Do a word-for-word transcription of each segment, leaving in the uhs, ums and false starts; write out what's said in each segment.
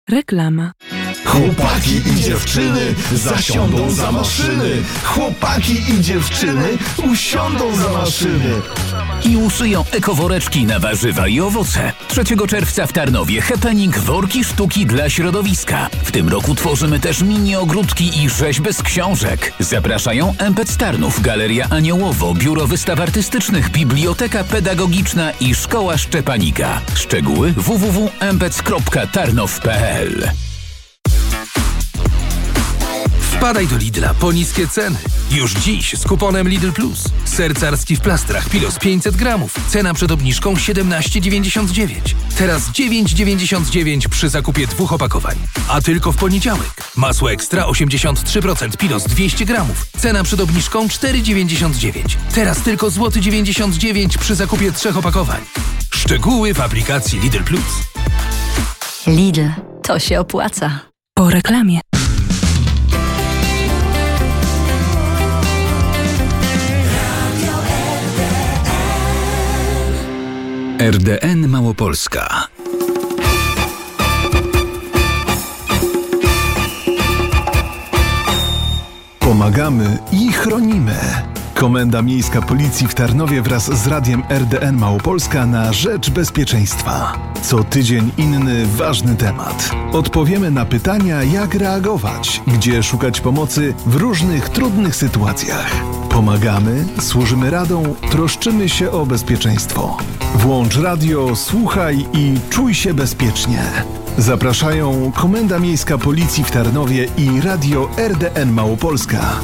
Reklama. Chłopaki i dziewczyny zasiądą za maszyny. Chłopaki i dziewczyny usiądą za maszyny. I uszyją ekoworeczki na warzywa i owoce. trzeciego czerwca w Tarnowie happening Worki Sztuki dla Środowiska. W tym roku tworzymy też mini ogródki i rzeźby z książek. Zapraszają M P C Tarnów, Galeria Aniołowo, Biuro Wystaw Artystycznych, Biblioteka Pedagogiczna i Szkoła Szczepanika. Szczegóły w w w kropka m p c kropka tarnow kropka p l. Wpadaj do Lidla po niskie ceny. Już dziś z kuponem Lidl Plus. Ser carski w plastrach Pilos pięćset gramów. Cena przed obniżką siedemnaście dziewięćdziesiąt dziewięć. Teraz dziewięć dziewięćdziesiąt dziewięć przy zakupie dwóch opakowań. A tylko w poniedziałek. Masło ekstra osiemdziesiąt trzy procent Pilos dwieście gramów. Cena przed obniżką cztery dziewięćdziesiąt dziewięć. Teraz tylko złoty dziewięćdziesiąt dziewięć przy zakupie trzech opakowań. Szczegóły w aplikacji Lidl Plus. Lidl, to się opłaca. Po reklamie. R D N Małopolska. Pomagamy i chronimy. Komenda Miejska Policji w Tarnowie wraz z radiem R D N Małopolska na rzecz bezpieczeństwa. Co tydzień inny ważny temat. Odpowiemy na pytania, jak reagować, gdzie szukać pomocy w różnych trudnych sytuacjach. Pomagamy, służymy radą, troszczymy się o bezpieczeństwo. Włącz radio, słuchaj i czuj się bezpiecznie. Zapraszają Komenda Miejska Policji w Tarnowie i radio R D N Małopolska.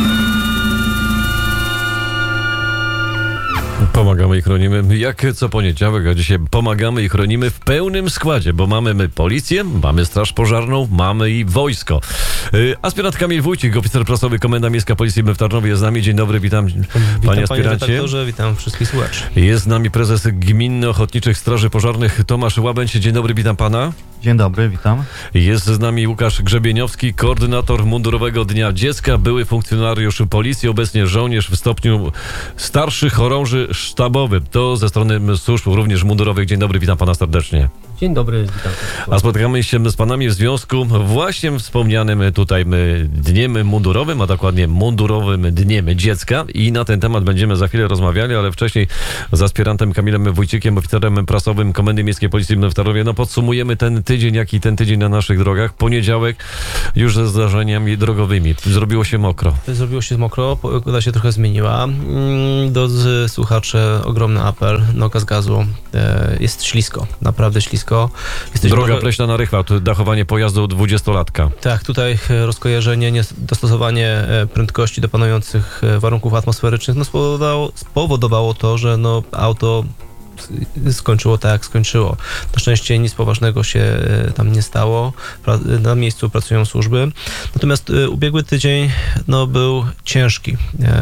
Pomagamy i chronimy jak co poniedziałek, a dzisiaj pomagamy i chronimy w pełnym składzie, bo mamy my policję, mamy straż pożarną, mamy i wojsko. Yy, aspirant Kamil Wójcik, oficer prasowy Komenda Miejska Policji w Tarnowie jest z nami. Dzień dobry, witam, witam panie aspirancie. Panie redaktorze, witam wszystkich słuchaczy. Jest z nami prezes Gminny Ochotniczych Straży Pożarnych Tomasz Łabędź. Dzień dobry, witam pana. Dzień dobry, witam. Jest z nami Łukasz Grzebieniowski, koordynator Mundurowego Dnia Dziecka, były funkcjonariusz policji, obecnie żołnierz w stopniu starszy chorąży sztabowy. To ze strony służb również mundurowych. Dzień dobry, witam pana serdecznie. Dzień dobry, witam. A spotykamy się z panami w związku właśnie wspomnianym tutaj Dniem Mundurowym, a dokładnie Mundurowym Dniem Dziecka i na ten temat będziemy za chwilę rozmawiali, ale wcześniej z aspirantem Kamilem Wójcikiem, oficerem prasowym Komendy Miejskiej Policji w Tarnowie, no podsumujemy ten tydzień, jak i ten tydzień na naszych drogach. Poniedziałek już ze zdarzeniami drogowymi. Zrobiło się mokro. Zrobiło się mokro, pogoda się trochę zmieniła. Do słuchaczy ogromny apel, noga z gazu. Jest ślisko, naprawdę ślisko. Jesteśmy Droga może... Pleśna na Rychwat, dachowanie pojazdu dwudziestolatka. Tak, tutaj rozkojarzenie, dostosowanie prędkości do panujących warunków atmosferycznych no spowodowało, spowodowało to, że no auto skończyło tak, jak skończyło. Na szczęście nic poważnego się tam nie stało. Na miejscu pracują służby. Natomiast ubiegły tydzień no, był ciężki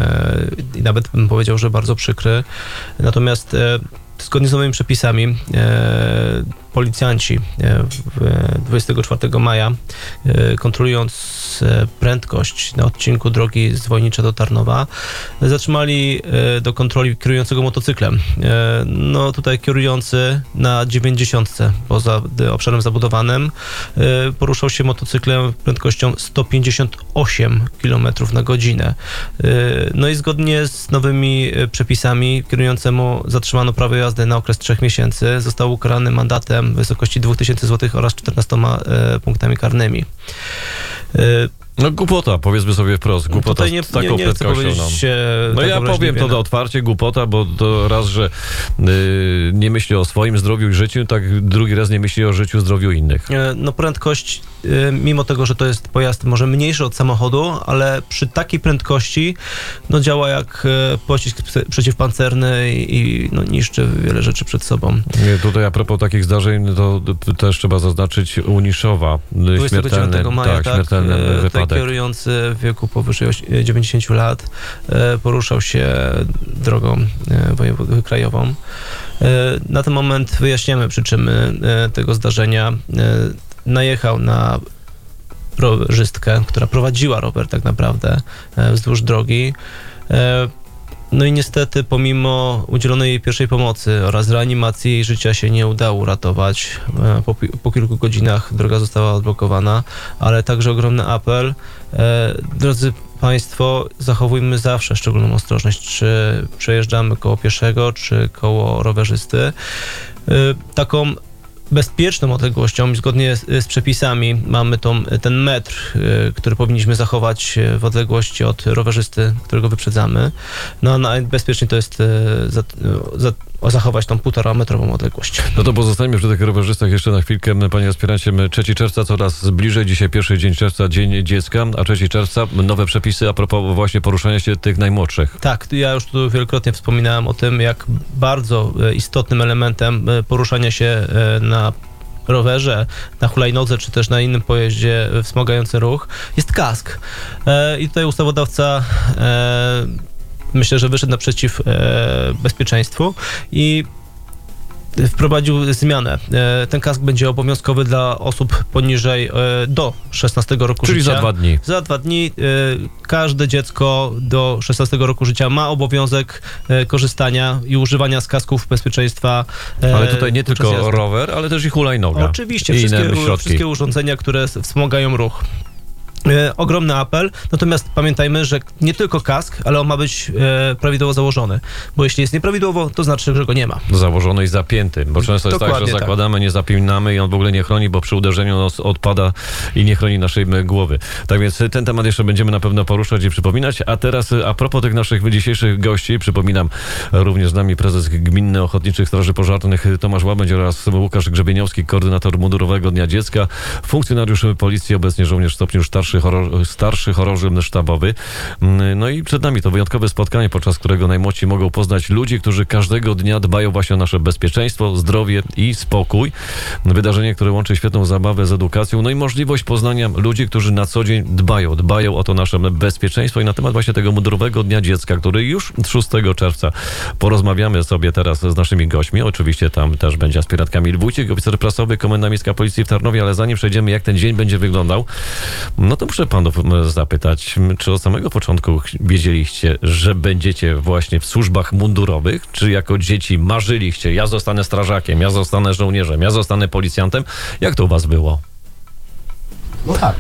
i nawet bym powiedział, że bardzo przykry. Natomiast zgodnie z nowymi przepisami e, policjanci e, dwudziestego czwartego maja e, kontrolując e, prędkość na odcinku drogi z Wojnicza do Tarnowa e, zatrzymali e, do kontroli kierującego motocyklem. E, no tutaj kierujący na dziewięćdziesiątce poza e, obszarem zabudowanym e, poruszał się motocyklem prędkością sto pięćdziesiąt osiem kilometrów na godzinę. E, no i zgodnie z nowymi e, przepisami kierującemu zatrzymano prawo jazdy na okres trzech miesięcy. Został ukarany mandatem w wysokości dwa tysiące złotych oraz czternastoma e, punktami karnymi. E, No głupota, powiedzmy sobie wprost, głupota nie, z taką nie, nie prędkością. No, no ja powiem to do otwarcie, głupota, bo to raz, że yy, nie myśli o swoim zdrowiu i życiu, tak drugi raz nie myśli o życiu, zdrowiu innych. No prędkość, yy, mimo tego, że to jest pojazd może mniejszy od samochodu, ale przy takiej prędkości no działa jak yy, pocisk przeciwpancerny i, i no, niszczy wiele rzeczy przed sobą. Nie, tutaj a propos takich zdarzeń, to, to też trzeba zaznaczyć Uniszowa, śmiertelny, maja, tak, tak, śmiertelny yy, wypadek. Kierujący w wieku powyżej dziewięćdziesięciu lat e, poruszał się drogą e, wojewódzką krajową. E, na ten moment wyjaśniamy przyczyny e, tego zdarzenia. E, najechał na rowerzystkę, która prowadziła rower tak naprawdę e, wzdłuż drogi. E, No i niestety pomimo udzielonej pierwszej pomocy oraz reanimacji jej życia się nie udało uratować. Po, po kilku godzinach droga została odblokowana, ale także ogromny apel. E, drodzy Państwo, zachowujmy zawsze szczególną ostrożność, czy przejeżdżamy koło pieszego, czy koło rowerzysty. E, taką bezpieczną odległością, zgodnie z, z przepisami, mamy tą, ten metr, y, który powinniśmy zachować w odległości od rowerzysty, którego wyprzedzamy. No a najbezpieczniej to jest y, za, za, zachować tą półtora metrową odległość. No to pozostańmy przy tych rowerzystach jeszcze na chwilkę. Panie aspirancie, trzeciego czerwca coraz bliżej. Dzisiaj pierwszy dzień czerwca, Dzień Dziecka, a trzeciego czerwca nowe przepisy a propos właśnie poruszania się tych najmłodszych. Tak, ja już tu wielokrotnie wspominałem o tym, jak bardzo istotnym elementem poruszania się na rowerze, na hulajnodze, czy też na innym pojeździe wspomagającym ruch jest kask. I tutaj ustawodawca myślę, że wyszedł naprzeciw e, bezpieczeństwu i wprowadził zmianę. E, ten kask będzie obowiązkowy dla osób poniżej e, do szesnastego roku Czyli życia. Czyli za dwa dni. Za dwa dni e, każde dziecko do szesnastego roku życia ma obowiązek e, korzystania i używania z kasków bezpieczeństwa. E, ale tutaj nie tylko rower, ale też i hulajnoga. Oczywiście, wszystkie, wszystkie urządzenia, które wspomagają ruch. E, ogromny apel, natomiast pamiętajmy, że nie tylko kask, ale on ma być e, prawidłowo założony, bo jeśli jest nieprawidłowo, to znaczy, że go nie ma. Założony i zapięty, bo często jest Dokładnie tak, że tak. zakładamy, nie zapinamy i on w ogóle nie chroni, bo przy uderzeniu nos odpada i nie chroni naszej głowy. Tak więc ten temat jeszcze będziemy na pewno poruszać i przypominać, a teraz a propos tych naszych dzisiejszych gości, przypominam również z nami prezes Gminny Ochotniczych Straży Pożarnych Tomasz Łabędź oraz Łukasz Grzebieniowski, koordynator Mundurowego Dnia Dziecka, funkcjonariusz policji, obecnie żołnierz w stopniu starszy Chorąży, starszy chorąży sztabowy. No i przed nami to wyjątkowe spotkanie, podczas którego najmłodsi mogą poznać ludzi, którzy każdego dnia dbają właśnie o nasze bezpieczeństwo, zdrowie i spokój. Wydarzenie, które łączy świetną zabawę z edukacją, no i możliwość poznania ludzi, którzy na co dzień dbają, dbają o to nasze bezpieczeństwo i na temat właśnie tego Mundurowego Dnia Dziecka, który już szóstego czerwca porozmawiamy sobie teraz z naszymi gośćmi. Oczywiście tam też będzie aspirant Kamil Wójcik, oficer prasowy, Komenda Miejska Policji w Tarnowie, ale zanim przejdziemy, jak ten dzień będzie wyglądał, no to muszę panów zapytać, czy od samego początku wiedzieliście, że będziecie właśnie w służbach mundurowych, czy jako dzieci marzyliście, ja zostanę strażakiem, ja zostanę żołnierzem, ja zostanę policjantem? Jak to u was było? No tak,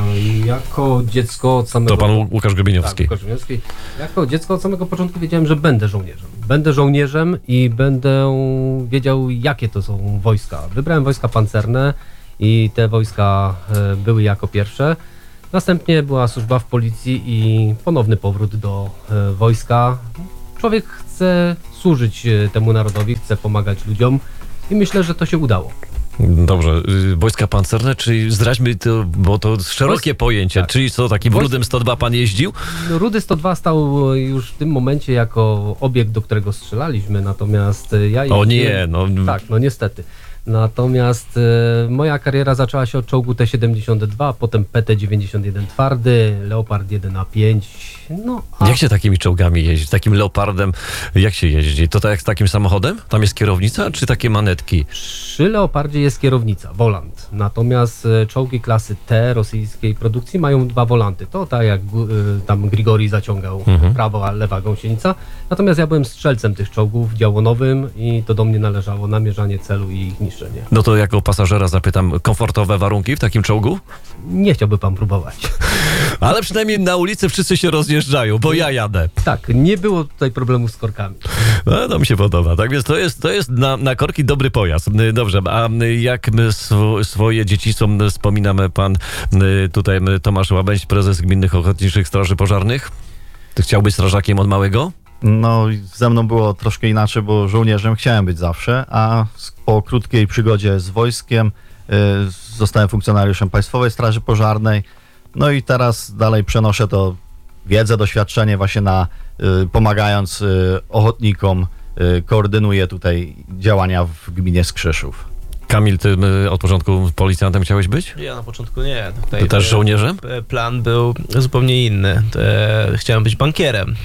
jako dziecko od samego... To pan Łukasz Grzebieniowski. Tak, Łukasz Grzebieniowski. Jako dziecko od samego początku wiedziałem, że będę żołnierzem. Będę żołnierzem i będę wiedział, jakie to są wojska. Wybrałem wojska pancerne i te wojska były jako pierwsze. Następnie była służba w policji i ponowny powrót do e, wojska. Człowiek chce służyć e, temu narodowi, chce pomagać ludziom i myślę, że to się udało. Dobrze, wojska pancerne, czyli zdradźmy to, bo to szerokie Wojsk... pojęcie, tak. Czyli co, takim Wojsk... Rudym sto dwa pan jeździł? No, Rudy sto dwa stał już w tym momencie jako obiekt, do którego strzelaliśmy, natomiast ja... Jeździłem... O nie, no... Tak, no niestety. Natomiast e, moja kariera zaczęła się od czołgu T siedemdziesiąt dwa, potem P T dziewięćdziesiąt jeden twardy, Leopard jeden A pięć. No, a... Jak się takimi czołgami jeździ? Takim Leopardem, jak się jeździ? To tak jak z takim samochodem? Tam jest kierownica, czy takie manetki? Przy Leopardzie jest kierownica, wolant. Natomiast e, czołgi klasy T rosyjskiej produkcji mają dwa wolanty. To tak jak e, tam Grigori zaciągał mhm. prawo, a lewa gąsienica. Natomiast ja byłem strzelcem tych czołgów działonowym i to do mnie należało namierzanie celu i ich niszczenie. No to jako pasażera zapytam, komfortowe warunki w takim czołgu? Nie chciałby pan próbować. Ale przynajmniej na ulicy wszyscy się rozjeżdżają, bo ja jadę. Tak, nie było tutaj problemu z korkami. No to mi się podoba, tak więc to jest, to jest na, na korki dobry pojazd. Dobrze, a jak my sw- swoje dzieciństwo wspominamy, pan tutaj Tomasz Łabędź, prezes Gminnych Ochotniczych Straży Pożarnych? Ty chciał być strażakiem od małego? No, ze mną było troszkę inaczej, bo żołnierzem chciałem być zawsze, a po krótkiej przygodzie z wojskiem y, zostałem funkcjonariuszem Państwowej Straży Pożarnej. No i teraz dalej przenoszę to wiedzę, doświadczenie właśnie na, y, pomagając y, ochotnikom, y, koordynuję tutaj działania w gminie Skrzyszów. Kamil, ty od początku policjantem chciałeś być? Ja na początku nie. Tutaj to też żołnierzem? Plan był zupełnie inny. Chciałem być bankierem.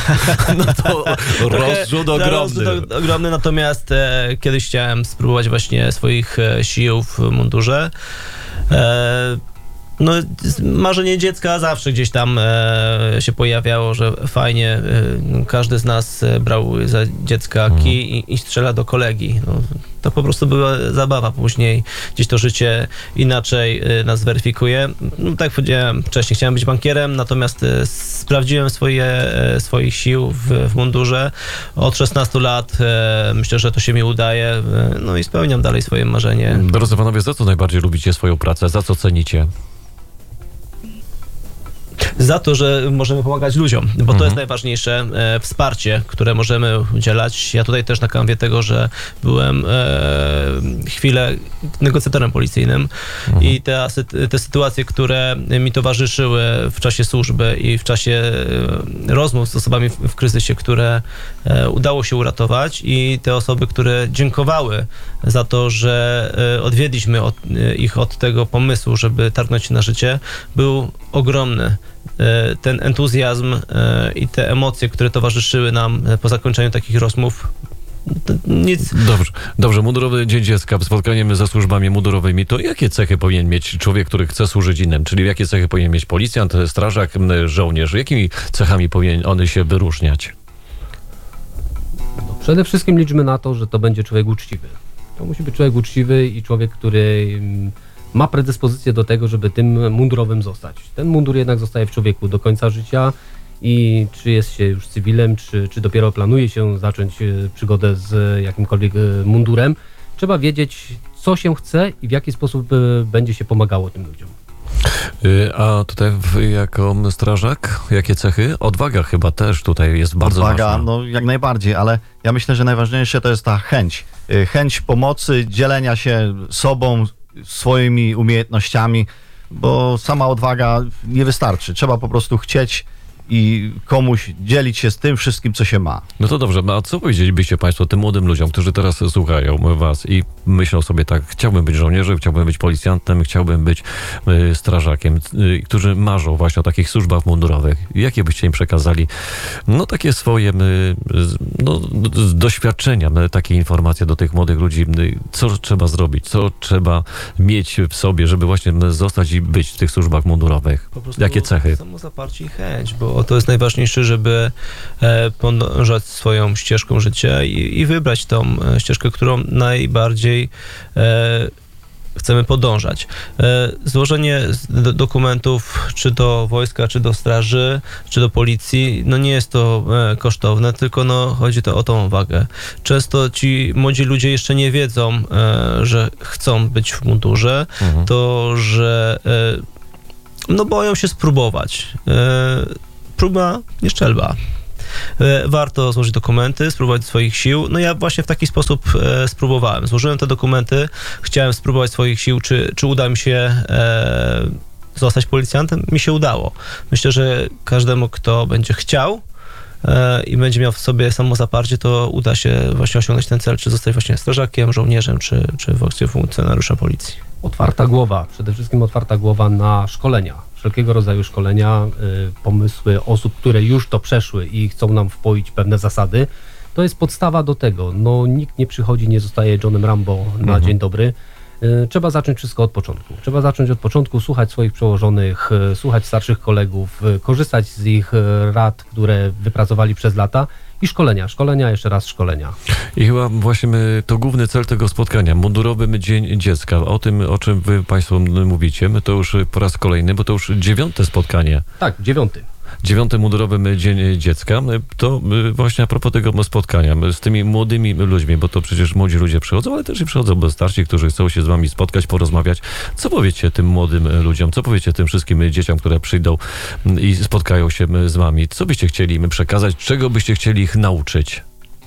No to rozrzut ogromny. Rozrzut ogromny, natomiast kiedyś chciałem spróbować właśnie swoich sił w mundurze. No, marzenie dziecka zawsze gdzieś tam e, się pojawiało, że fajnie, e, każdy z nas brał za dziecka kij i, i strzela do kolegi. No, to po prostu była zabawa. Później gdzieś to życie inaczej e, nas weryfikuje. No, tak jak powiedziałem wcześniej, chciałem być bankierem, natomiast e, sprawdziłem swoje, e, swoich sił w, w mundurze. Od szesnastu lat e, myślę, że to się mi udaje. E, no i spełniam dalej swoje marzenie. Drodzy panowie, za co najbardziej lubicie swoją pracę? Za co cenicie? Za to, że możemy pomagać ludziom, bo Mhm. to jest najważniejsze e, wsparcie, które możemy udzielać. Ja tutaj też na kanwie tego, że byłem e, chwilę negocjatorem policyjnym Mhm. i te, asy- te sytuacje, które mi towarzyszyły w czasie służby i w czasie e, rozmów z osobami w, w kryzysie, które e, udało się uratować i te osoby, które dziękowały za to, że e, odwiedliśmy od, e, ich od tego pomysłu, żeby targnąć się na życie, był ogromny. Ten entuzjazm i te emocje, które towarzyszyły nam po zakończeniu takich rozmów, nic. Dobrze, dobrze. Mundurowy Dzień Dziecka, spotkaniem ze służbami mundurowymi, to jakie cechy powinien mieć człowiek, który chce służyć innym? Czyli jakie cechy powinien mieć policjant, strażak, żołnierz? Jakimi cechami powinien on się wyróżniać? No, przede wszystkim liczmy na to, że to będzie człowiek uczciwy. To musi być człowiek uczciwy i człowiek, który mm, ma predyspozycję do tego, żeby tym mundurowym zostać. Ten mundur jednak zostaje w człowieku do końca życia i czy jest się już cywilem, czy, czy dopiero planuje się zacząć e, przygodę z jakimkolwiek e, mundurem, trzeba wiedzieć, co się chce i w jaki sposób e, będzie się pomagało tym ludziom. Y, A tutaj w- jako strażak, jakie cechy? Odwaga chyba też tutaj jest bardzo Odwaga, ważna. no jak najbardziej, ale ja myślę, że najważniejsze to jest ta chęć. Y, Chęć pomocy, dzielenia się sobą, swoimi umiejętnościami, bo sama odwaga nie wystarczy. Trzeba po prostu chcieć i komuś dzielić się z tym wszystkim, co się ma. No to dobrze, a co powiedzielibyście państwo tym młodym ludziom, którzy teraz słuchają was i myślą sobie tak, chciałbym być żołnierzem, chciałbym być policjantem, chciałbym być y, strażakiem, y, którzy marzą właśnie o takich służbach mundurowych. Jakie byście im przekazali, no takie swoje y, z- no, d- doświadczenia, y, takie informacje do tych młodych ludzi, y, co trzeba zrobić, co trzeba mieć w sobie, żeby właśnie y, zostać i być w tych służbach mundurowych? Po prostu Jakie cechy? Samozaparcie i chęć, bo to jest najważniejsze, żeby e, podążać swoją ścieżką życia i, i wybrać tą e, ścieżkę, którą najbardziej e, chcemy podążać. E, złożenie z- do, dokumentów czy do wojska, czy do straży, czy do policji, no nie jest to e, kosztowne, tylko no chodzi to o tą wagę. Często ci młodzi ludzie jeszcze nie wiedzą, e, że chcą być w mundurze, Mhm. to, że e, no boją się spróbować. E, próba nie szczelba. E, Warto złożyć dokumenty, spróbować swoich sił. No ja właśnie w taki sposób e, spróbowałem. Złożyłem te dokumenty, chciałem spróbować swoich sił, czy, czy uda mi się e, zostać policjantem. Mi się udało. Myślę, że każdemu, kto będzie chciał e, i będzie miał w sobie samozaparcie, to uda się właśnie osiągnąć ten cel, czy zostać właśnie strażakiem, żołnierzem, czy, czy właśnie funkcjonariuszem policji. Otwarta głowa, przede wszystkim otwarta głowa na szkolenia, wszelkiego rodzaju szkolenia, y, pomysły osób, które już to przeszły i chcą nam wpoić pewne zasady. To jest podstawa do tego. No, nikt nie przychodzi, nie zostaje Johnem Rambo na Mhm. dzień dobry. Y, Trzeba zacząć wszystko od początku. Trzeba zacząć od początku, słuchać swoich przełożonych, y, słuchać starszych kolegów, y, korzystać z ich y, rad, które wypracowali przez lata i szkolenia, szkolenia, jeszcze raz szkolenia. I chyba właśnie my, to główny cel tego spotkania, Mundurowy Dzień Dziecka, o tym, o czym wy państwo mówicie, my to już po raz kolejny, bo to już dziewiąte spotkanie. Tak, dziewiąty. Dziewiąty Mundurowy Dzień Dziecka, to y, właśnie a propos tego spotkania z tymi młodymi ludźmi, bo to przecież młodzi ludzie przychodzą, ale też i przychodzą starsi, którzy chcą się z wami spotkać, porozmawiać. Co powiecie tym młodym ludziom? Co powiecie tym wszystkim dzieciom, które przyjdą i spotkają się z wami? Co byście chcieli im przekazać? Czego byście chcieli ich nauczyć?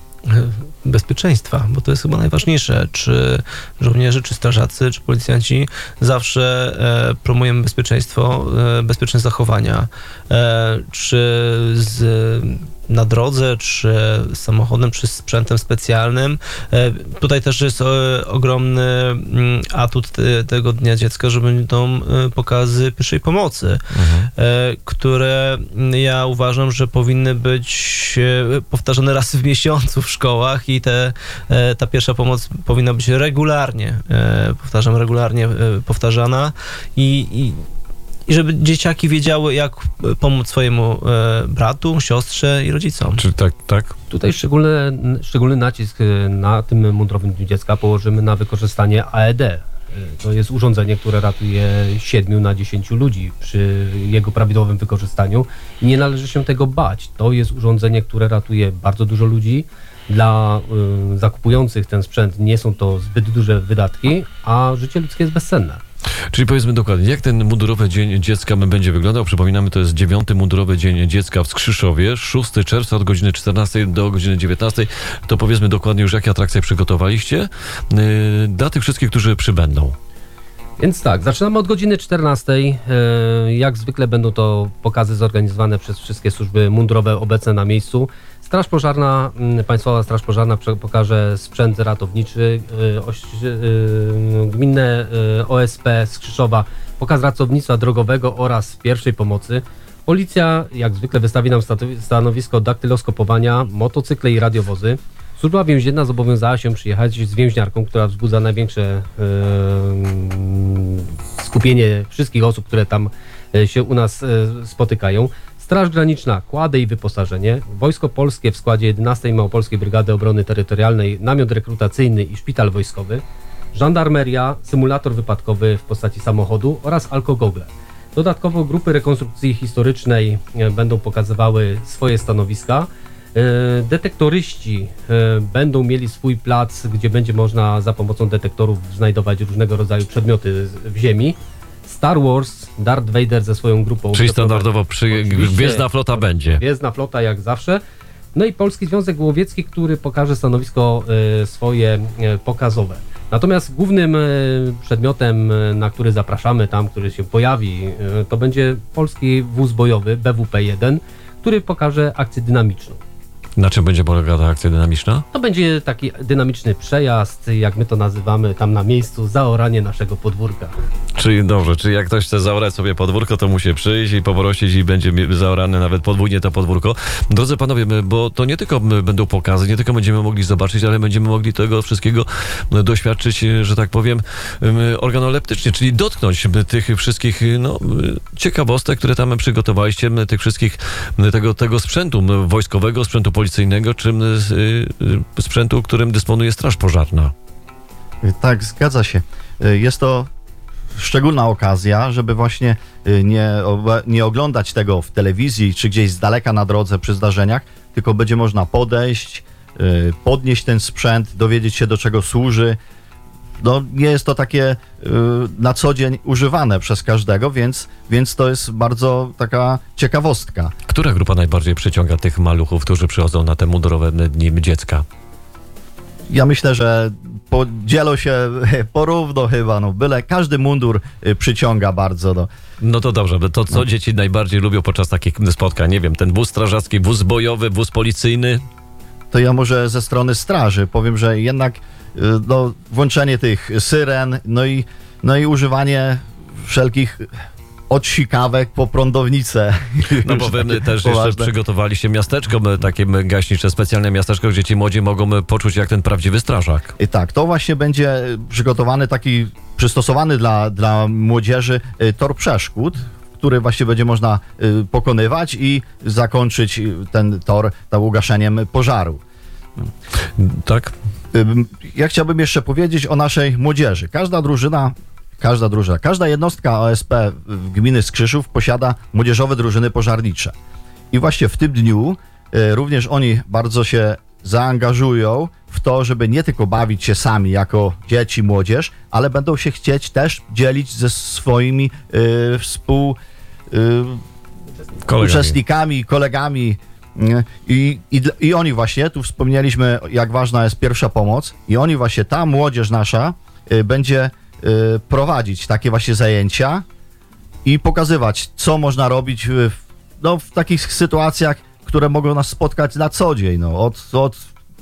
Bezpieczeństwa, bo to jest chyba najważniejsze. Czy żołnierze, czy strażacy, czy policjanci zawsze e, promujemy bezpieczeństwo, e, bezpieczne zachowania. E, czy z, na drodze, czy samochodem, czy sprzętem specjalnym. E, tutaj też jest e, ogromny mm, atut te, tego Dnia Dziecka, że będą e, pokazy pierwszej pomocy, Mhm. e, które ja uważam, że powinny być e, powtarzane raz w miesiącu w szkołach i te, e, ta pierwsza pomoc powinna być regularnie, e, powtarzam, regularnie e, powtarzana i, i i żeby dzieciaki wiedziały, jak pomóc swojemu e, bratu, siostrze i rodzicom. Czy tak, tak? Tutaj szczególny, szczególny nacisk na tym mundurowym Dniu Dziecka położymy na wykorzystanie A E D. To jest urządzenie, które ratuje siedmiu na dziesięciu ludzi przy jego prawidłowym wykorzystaniu i nie należy się tego bać. To jest urządzenie, które ratuje bardzo dużo ludzi. Dla y, zakupujących ten sprzęt nie są to zbyt duże wydatki, a życie ludzkie jest bezcenne. Czyli powiedzmy dokładnie, jak ten mundurowy Dzień Dziecka będzie wyglądał? Przypominamy, to jest dziewiąty mundurowy Dzień Dziecka w Skrzyszowie, szóstego czerwca od godziny czternastej do godziny dziewiętnastej. To powiedzmy dokładnie już, jakie atrakcje przygotowaliście yy, dla tych wszystkich, którzy przybędą. Więc tak, zaczynamy od godziny czternastej. Yy, jak zwykle będą to pokazy zorganizowane przez wszystkie służby mundurowe obecne na miejscu. Straż Pożarna, Państwowa Straż Pożarna pokaże sprzęt ratowniczy, yy, oś, yy, gminne yy, O S P z Krzyszowa, pokaz ratownictwa drogowego oraz pierwszej pomocy. Policja, jak zwykle, wystawi nam stanowisko daktyloskopowania, motocykle i radiowozy. Służba więzienna zobowiązała się przyjechać z więźniarką, która wzbudza największe yy, skupienie wszystkich osób, które tam yy, się u nas yy, spotykają. Straż Graniczna, kłady i wyposażenie. Wojsko Polskie w składzie jedenastej Małopolskiej Brygady Obrony Terytorialnej, namiot rekrutacyjny i szpital wojskowy. Żandarmeria, symulator wypadkowy w postaci samochodu oraz alkogogle. Dodatkowo grupy rekonstrukcji historycznej yy, będą pokazywały swoje stanowiska. Detektoryści będą mieli swój plac, gdzie będzie można za pomocą detektorów znajdować różnego rodzaju przedmioty w ziemi. Star Wars, Darth Vader ze swoją grupą. Czyli standardowo przy... Gwiezdna Flota będzie. Gwiezdna Flota jak zawsze. No i Polski Związek Łowiecki, który pokaże stanowisko swoje pokazowe. Natomiast głównym przedmiotem, na który zapraszamy tam, który się pojawi, to będzie polski wóz bojowy B W P jeden, który pokaże akcję dynamiczną. Na czym będzie polegała ta akcja dynamiczna? To będzie taki dynamiczny przejazd, jak my to nazywamy tam na miejscu, zaoranie naszego podwórka. Czyli dobrze, czyli jak ktoś chce zaorać sobie podwórko, to musi przyjść i poprosić i będzie zaorane nawet podwójnie to podwórko. Drodzy panowie, bo to nie tylko będą pokazy, nie tylko będziemy mogli zobaczyć, ale będziemy mogli tego wszystkiego doświadczyć, że tak powiem, organoleptycznie, czyli dotknąć tych wszystkich no, ciekawostek, które tam przygotowaliście, tych wszystkich, tego, tego sprzętu wojskowego, sprzętu policyjnego, czy sprzętu, którym dysponuje Straż Pożarna. Tak, zgadza się. Jest to szczególna okazja, żeby właśnie nie, nie oglądać tego w telewizji, czy gdzieś z daleka na drodze przy zdarzeniach, tylko będzie można podejść, podnieść ten sprzęt, dowiedzieć się, do czego służy. No, nie jest to takie y, na co dzień używane przez każdego, więc, więc to jest bardzo taka ciekawostka. Która grupa najbardziej przyciąga tych maluchów, którzy przychodzą na te mundurowe Dni Dziecka? Ja myślę, że podzielą się porówno chyba, no byle każdy mundur przyciąga bardzo. No, no to dobrze, to co no. dzieci najbardziej lubią podczas takich spotkań? Nie wiem, ten wóz strażacki, wóz bojowy, wóz policyjny? To ja może ze strony straży powiem, że jednak no, włączenie tych syren, no i, no i używanie wszelkich odsikawek po prądownicę. No bo wy też poważne. Jeszcze przygotowaliście miasteczko, takie gaśnicze, specjalne miasteczko, gdzie ci młodzi mogą poczuć jak ten prawdziwy strażak. I tak, to właśnie będzie przygotowany taki, przystosowany dla, dla młodzieży tor przeszkód, który właśnie będzie można pokonywać i zakończyć ten tor tam ugaszeniem pożaru. Tak. Ja chciałbym jeszcze powiedzieć o naszej młodzieży. Każda drużyna, każda drużyna, każda jednostka O S P w gminy Skrzyszów posiada młodzieżowe drużyny pożarnicze. I właśnie w tym dniu y, również oni bardzo się zaangażują w to, żeby nie tylko bawić się sami jako dzieci, młodzież, ale będą się chcieć też dzielić ze swoimi y, współ... Y, kolegami. uczestnikami, kolegami. I, i, I oni właśnie, tu wspomnieliśmy, jak ważna jest pierwsza pomoc, i oni właśnie, ta młodzież nasza y, będzie y, prowadzić takie właśnie zajęcia i pokazywać, co można robić w, no, w takich sytuacjach, które mogą nas spotkać na co dzień, no, od, od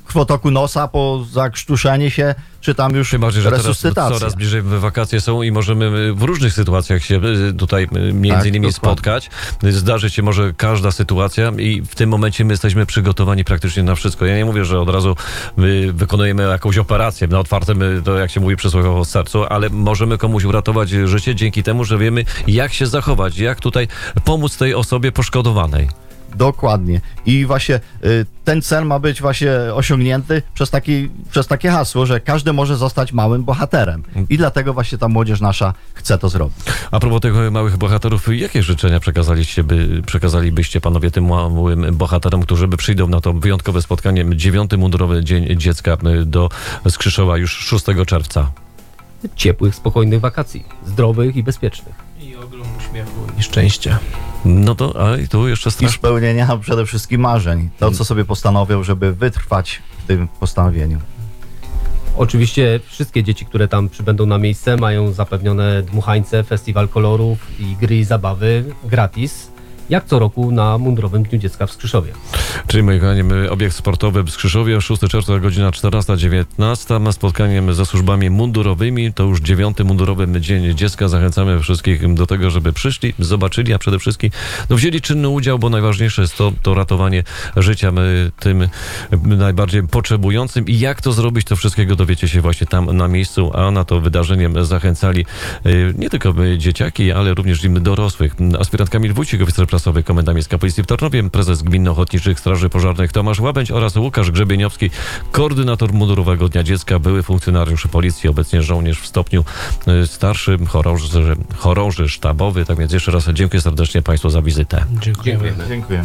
krwotoku nosa, po zakrztuszenie się, czy tam już Tym bardziej, że teraz resuscytacja. coraz bliżej wakacje są i możemy w różnych sytuacjach się tutaj między Tak, innymi dokładnie. spotkać. Zdarzy się może każda sytuacja i w tym momencie my jesteśmy przygotowani praktycznie na wszystko. Ja nie mówię, że od razu my wykonujemy jakąś operację na otwartym, to jak się mówi przysłowiowo, sercu, ale możemy komuś uratować życie dzięki temu, że wiemy, jak się zachować, jak tutaj pomóc tej osobie poszkodowanej. Dokładnie. I właśnie y, ten cel ma być właśnie osiągnięty przez, taki, przez takie hasło, że każdy może zostać małym bohaterem. I dlatego właśnie ta młodzież nasza chce to zrobić. A propos tych małych bohaterów, jakie życzenia przekazaliście by, przekazalibyście panowie tym małym bohaterom, którzy by przyjdą na to wyjątkowe spotkanie, dziewiąty Mundurowy Dzień Dziecka do Skrzyszowa już szóstego czerwca? Ciepłych, spokojnych wakacji, zdrowych i bezpiecznych. I ogrom uśmiechu i szczęścia. No to, a i tu jeszcze I strasz... spełnienia przede wszystkim marzeń. To, co sobie postanowią, żeby wytrwać w tym postanowieniu. Oczywiście wszystkie dzieci, które tam przybędą na miejsce, mają zapewnione dmuchańce, festiwal kolorów i gry i zabawy gratis, jak co roku na Mundurowym Dniu Dziecka w Skrzyszowie. Czyli, moi kochani, obiekt sportowy w Skrzyszowie, szóstego czerwca, godzina czternasta dziewiętnasta, ma spotkaniem ze służbami mundurowymi. To już dziewiąty Mundurowy Dzień Dziecka. Zachęcamy wszystkich do tego, żeby przyszli, zobaczyli, a przede wszystkim no, wzięli czynny udział, bo najważniejsze jest to, to ratowanie życia my, tym najbardziej potrzebującym. I jak to zrobić, to wszystkiego dowiecie się właśnie tam na miejscu, a na to wydarzeniem zachęcali y, nie tylko my, dzieciaki, ale również i my dorosłych. Aspirant Kamil Wójcik, oficer prasowy, Komenda Miejska Policji w Tarnowie, prezes Gminno-Ochotniczych Straży Pożarnych Tomasz Łabędź oraz Łukasz Grzebieniowski, koordynator Mundurowego Dnia Dziecka, były funkcjonariusz policji, obecnie żołnierz w stopniu y, starszym, chorąży, chorąży sztabowy. Tak więc jeszcze raz dziękuję serdecznie Państwu za wizytę. Dziękujemy. Dziękuję.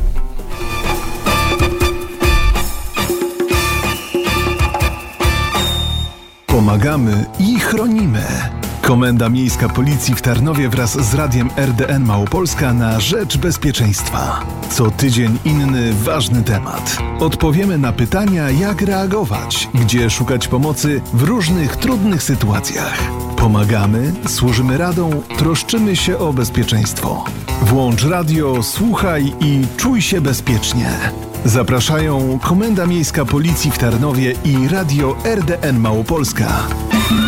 Pomagamy i chronimy. Komenda Miejska Policji w Tarnowie wraz z Radiem R D N Małopolska na rzecz bezpieczeństwa. Co tydzień inny ważny temat. Odpowiemy na pytania, jak reagować, gdzie szukać pomocy w różnych trudnych sytuacjach. Pomagamy, służymy radą, troszczymy się o bezpieczeństwo. Włącz radio, słuchaj i czuj się bezpiecznie. Zapraszają Komenda Miejska Policji w Tarnowie i Radio R D N Małopolska.